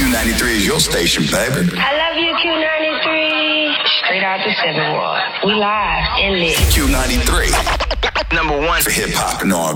Q93 is your station, baby. I love you, Q93. Straight out the 7 Ward. We live in lit. Q93. #1 for hip hop and R&B.